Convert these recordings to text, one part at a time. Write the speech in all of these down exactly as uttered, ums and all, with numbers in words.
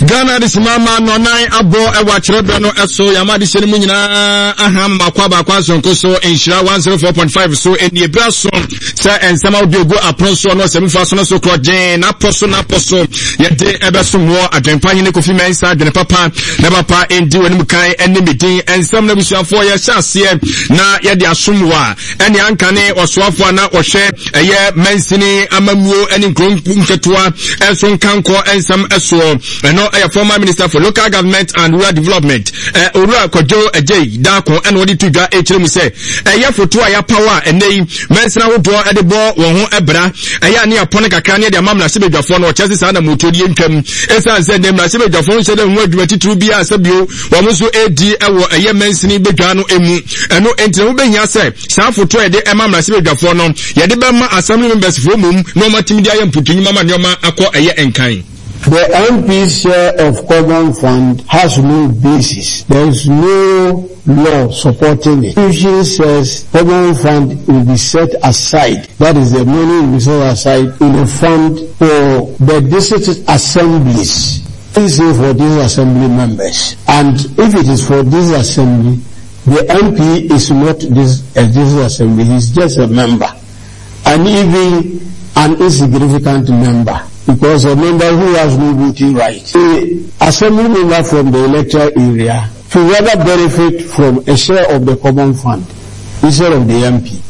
Ghana this mama no nine abo e wa kyerebe no eso yama de hyene mu nyina aham makwa ba kwa sonko so enhyira one oh four point five so eni ebra so say ensama odi ogo apron so no se mfa so no so krogen na poso na poso ye de ebe so mo adwempa hene kofi mensa de papa na papa endi wani mu kan eni medin ensam na busuafo ye hyase na ye de asomwa eni ankane osoafo na ohwe eye mensini amamuo eni nkron nketoa enso nkanko ensam eso eno a former minister for local government and rural development eh Owura Kojo Ejei Dako and wodi tudwa e kire mu se eh ya foto a ya power enei mensina hodo e de bo won ho ebra eh ya ne apone kakra ne de amamla se bedwafo no chese sa na motodi entwam esan se dem na se bedwafo nse de ho adwuma titru bia asabio wo mo so edi ewo eh ya mensini bedwa no emu eno enti wo behia se sa foto e de amamla se bedwafo no ye de be ma assembly members fo mum no matimidi ayam putunyi mama ne ma akọ eh ya enkan. The M P's share of common fund has no basis. There is no law supporting it. Constitution says common fund will be set aside. That is, the money will be set aside in a fund for the district assemblies. This is for these assembly members. And if it is for this assembly, the M P is not this, uh, this assembly. He is just a member. And even an insignificant member. Because a member who has no voting rights, the assembly member from the electoral area to rather benefit from a share of the common fund instead of the M P.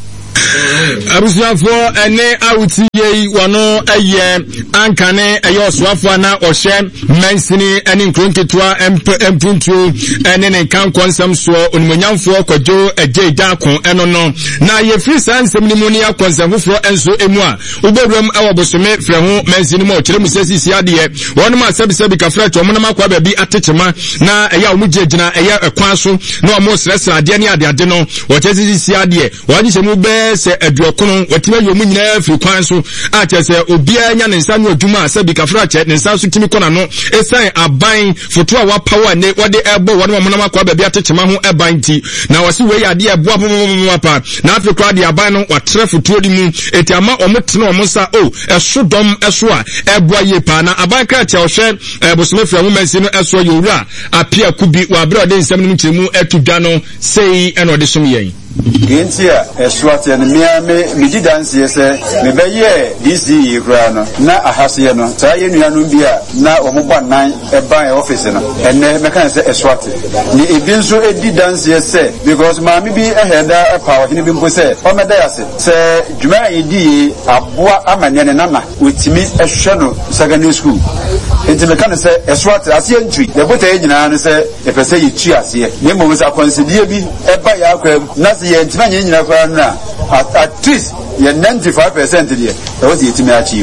Abusuafo ene awuti ye wano eye ankane eye oswafo na ohye mensini ene nkronketwa empuntu ene ne kan konsam so onimonyamfo Kojo Ejei Dako eno no na ye free sansem ni mu ne akonsafofo enso emu a ubodwam awo bosome frɛ ho mensini mo kyerɛ musesi siade wɔn ma sabisabi kafra to mo na makwa ba bi atechema na eye a omugye gina eye ekwan so na omo srɛsrɛ ade ne ade ade no wɔkyesi siade wɔn gye mu be se aduokono watima yomu nyina firi kwan so a kyese obia nya ne nsa no adwuma asabi kafra che ne nsa so timi kona no esan aban foto a wa power ne wode ebo wone mo na akwa ba bi atechema ho eban ti na wase we ade ebo apa na afekwa de aban no watre foto di mu eti ama omotene omonsa o esodom eso a ebo aye pa na aban kra che ohwe bosome fra mu mansi no eso Owura apia kubi wa bra de nsam no nkyemu atudwa no sei eno de som yen Gentia eswate ne miame miji dance yese me beye D C yekra no na ahase no sa ye nuanu bia na omobɔ nan e ban office no enne me kan se eswate ni ebi nso edi dance yese because maami bi eheda e power ni bi mpo se o meda yase se dwuma edi aboa amane ne nana wetimi ehwe no secondary school enti me kan se eswate ase entui de bota e nyina ne se e pese yitu ase ne mo se akonsidie bi e ba ya akwa na ye ntima nyina kwa na at least ye ninety-five percent there that was the ultimate achieve.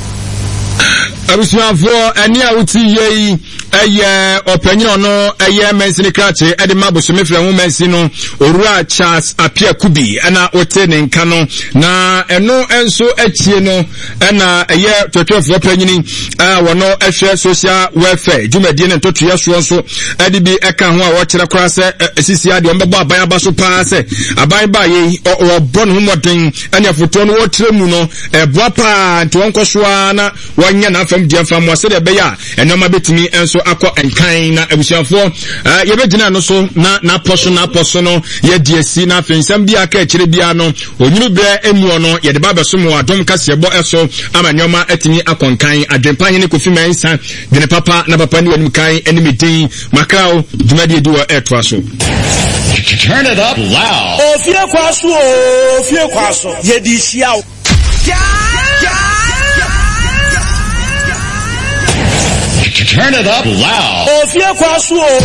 Abusuafo eni awuti yei eye opanyin no eye mensini krache ede mabosome fra ho mensi no Owura Charles Apia Kubi ana ote ne nka no na eno enso achie no na eye twetwefo opanyin a wono ehwe social welfare dwumadie ne ntotoya so nso ede bi eka ho a wo kire kora se esisi ade ombebo aban abaso pa se aban ba ye obon ho moden ene foto no wo kire mu no eboa pa nti won kosoa na wanya na afam dia fam wase de beya enoma betimi enso akọ enkan na abusuafo ye begina no so na na poso na poso no ye diesi na afensam bia aka akire bia no onyuru bre emu no ye de ba beso mo adom kase bo eso amanyoma atimi akonkan adwempa hene kofi mensa de ne papa na papa ni wanim kan enimi din makao dwumade di wo etwa so. Turn it up loud. Ofie kwaso ofie kwaso ye di hia o. Turn it up loud. Ofie kwaso